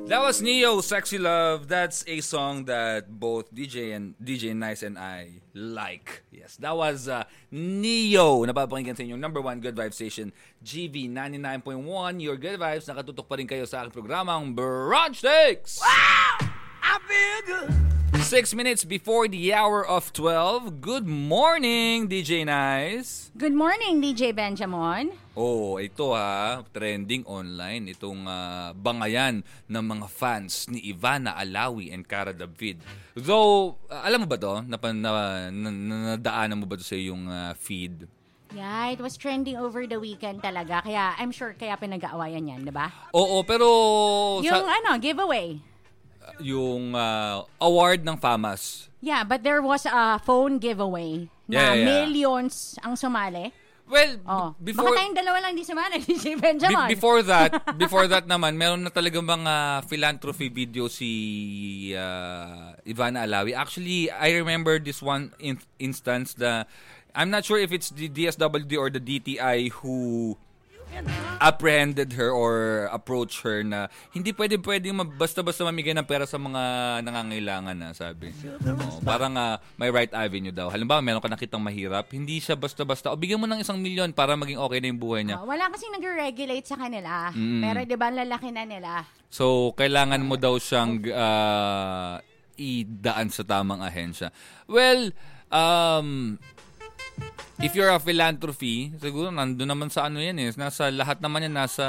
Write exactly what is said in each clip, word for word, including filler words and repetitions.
That was Neo, Sexy Love. That's a song that both D J and D J Nice and I like. Yes, that was uh, Neo. Napapakinggan sa inyong number one Good Vibes station, G V ninety-nine point one. Your Good Vibes. Nakatutok pa rin kayo sa aking programang Brunch Takes. Wow! I feel good. Six minutes before the hour of twelve. Good morning, D J Nice. Good morning, D J Benjamin. Oh, ito ha, trending online itong uh, bangayan ng mga fans ni Ivana Alawi and Cara David. Though, uh, alam mo ba to? Napan, na, na, na, nadaanan mo ba to sa iyong uh, feed? Yeah, it was trending over the weekend talaga. Kaya I'm sure kaya pinag-aawayan yan, di ba? Oo, pero... Yung sa, ano, giveaway. Yung uh, award ng FAMAS. Yeah, but there was a phone giveaway na Yeah, yeah. millions ang sumali. Well, Oh. b- before... Baka tayong dalawa lang di sumali, D J Benjamin. Be- before that, before that naman, meron na talagang mga philanthropy video si uh, Ivana Alawi. Actually, I remember this one in- instance that I'm not sure if it's the D S W D or the D T I who apprehended her or approached her na hindi pwede pwede basta-basta mamigay ng pera sa mga nangangailangan na, sabi. Oh, parang uh, may right avenue daw. Halimbawa, meron ka nakitang mahirap, hindi siya basta-basta, o bigyan mo ng isang milyon para maging okay na yung buhay niya. Oh, wala kasing nag-regulate sa kanila. Mm. Pero di ba lalaki na nila? So, kailangan mo daw siyang uh, idaan sa tamang ahensya. Well, um... if you're a philanthropy, siguro nandun naman sa ano yan eh. Nasa lahat naman yan, nasa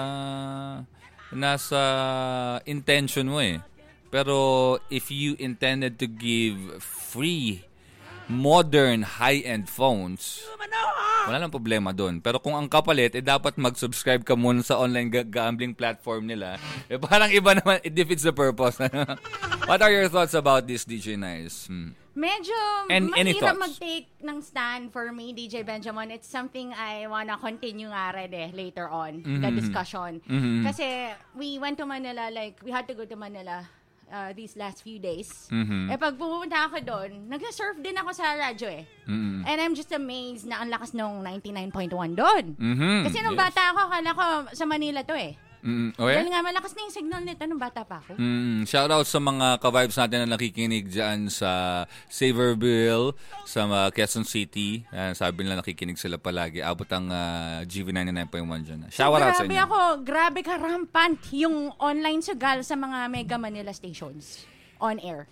nasa intention mo eh. Pero if you intended to give free, modern, high-end phones, wala lang problema doon. Pero kung ang kapalit, eh dapat mag-subscribe ka muna sa online ga- gambling platform nila. Eh parang iba naman, it defeats the purpose. What are your thoughts about this, D J Nice? Hmm. Medyo And any mahirap thoughts? mag-take ng stand for me, D J Benjamin. It's something I wanna continue nga rin eh, later on, Mm-hmm. the discussion. Mm-hmm. Kasi we went to Manila, like, we had to go to Manila uh, these last few days. Mm-hmm. Eh, pag pumunta ako doon, nag-surf din ako sa radyo eh. Mm-hmm. And I'm just amazed na ang lakas nung ninety-nine point one doon. Mm-hmm. Kasi nung Yes. bata ako, akala ko sa Manila to eh. Mm-hmm. Okay? Dahil nga malakas na yung signal nito nung bata pa ako. Mm, shout out sa mga ka-vibes natin na nakikinig dyan sa Saverville, sa uh, Quezon City. Uh, sabi nila nakikinig sila palagi. Abot ang uh, G V ninety-nine point one dyan. Shout out sa Grabe inyo. ako, grabe ka rampant yung online sugal sa mga Mega Manila stations on air.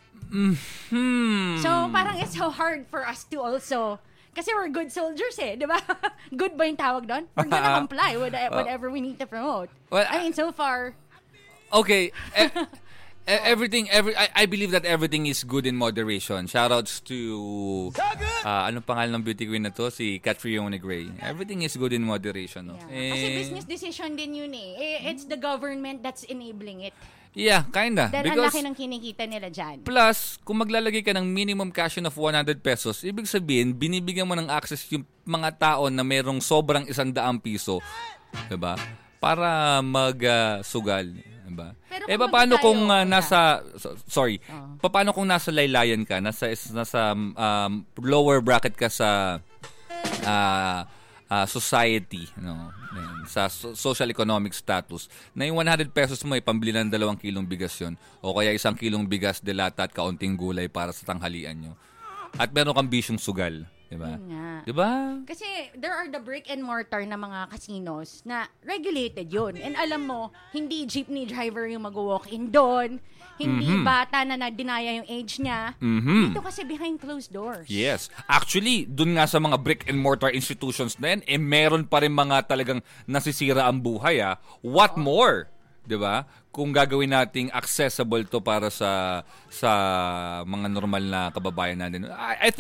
Hmm. So parang it's so hard for us to also, kasi we're good soldiers eh, di ba? Good ba yung tawag doon? We're gonna comply with whatever we need to promote. Well, I mean, so far, Okay. E- e- everything, every, I, I believe that everything is good in moderation. Shoutouts to, uh, anong pangalan ng beauty queen na to? Si Catriona Gray. Everything is good in moderation. No? yeah. Eh, Kasi business decision din yun eh. Eh, It's the government that's enabling it. Yeah, kinda. Dahil ang Because laki ng kinikita nila dyan. plus, kung maglalagay ka ng minimum cash in of one hundred pesos, ibig sabihin, binibigyan mo ng access yung mga tao na merong sobrang isang daang piso. Diba? Para mag-sugal. Uh, diba? Pero Eh, kung paano mag- kung tayo, uh, nasa, so- sorry, Oh. paano kung nasa laylayan ka, nasa, nasa um, lower bracket ka sa uh, uh, society, no? Ayan, sa so- social economic status, na yung one hundred pesos mo ay pambili ng dalawang kilong bigas yun, o kaya isang kilong bigas, delata at kaunting gulay para sa tanghalian nyo. At meron kang bisyong sugal. Diba? Yun nga. Diba? Kasi there are the brick and mortar na mga casinos na regulated yun. And alam mo, hindi jeepney driver yung mag-walk-in doon. Hindi Mhm. bata na nadinaya yung age niya. Mhm. Dito kasi behind closed doors. Yes. Actually, dun nga sa mga brick and mortar institutions na yan, eh meron pa rin mga talagang nasisira ang buhay, ah. What more? 'Di ba? Kung gagawin nating accessible to para sa sa mga normal na kababayan natin. I, I